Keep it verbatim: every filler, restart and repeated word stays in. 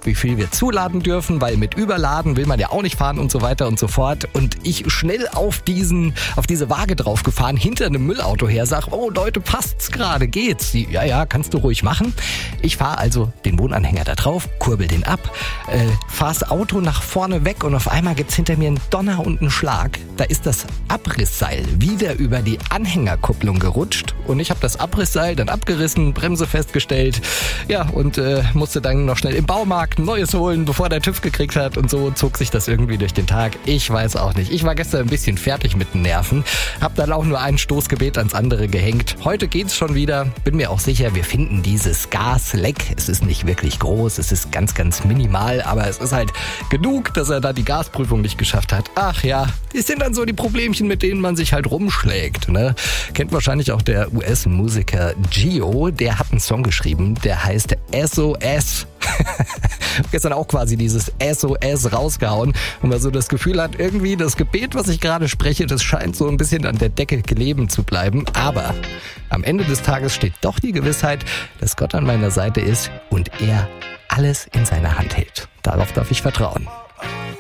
wie viel wir zuladen dürfen, weil mit Überladen will man ja auch nicht fahren und so weiter und so fort. Und ich schnell auf diesen, auf diese Waage draufgefahren, hinter einem Müllauto her, sag, oh Leute, passt's gerade, geht's? Die, ja, ja, kannst du ruhig machen. Ich fahre also den Wohnanhänger da drauf, kurbel den ab, äh, fahr das Auto nach vorne weg und auf einmal gibt's hinter mir einen Donner und einen Schlag. Da ist das Abrissseil wieder über die Anhängerkupplung gerutscht und ich habe das Abrissseil dann abgerissen, Bremse festgestellt, ja, und äh, musste dann noch schnell im Baumarkt ein neues holen, bevor der TÜV gekriegt hat, und so zog sich das irgendwie durch den Tag. Ich weiß auch nicht. Ich war gestern ein bisschen fertig mit den Nerven, hab dann auch nur ein Stoßgebet ans andere gehängt. Heute geht's schon wieder. Bin mir auch sicher, wir finden dieses Gasleck. Es ist nicht wirklich groß, es ist ganz, ganz minimal, aber es ist halt genug, dass er da die Gasprüfung nicht geschafft hat. Ach ja, das sind dann so die Problemchen, mit denen man sich halt rumschlägt, ne? Kennt wahrscheinlich auch der U S-Musiker Gio, der hat einen Song geschrieben, der heißt S O S. Gestern auch quasi dieses S O S rausgehauen und man so das Gefühl hat, irgendwie das Gebet, was ich gerade spreche, das scheint so ein bisschen an der Decke kleben zu bleiben. Aber am Ende des Tages steht doch die Gewissheit, dass Gott an meiner Seite ist und er alles in seiner Hand hält. Darauf darf ich vertrauen.